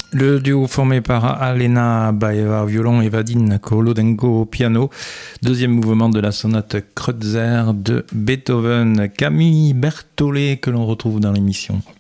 Le duo formé par Alena Baeva au violon et Vadim Kolodenko au piano. Deuxième mouvement de la sonate Kreutzer de Beethoven. Camille Berthollet que l'on retrouve dans l'émission.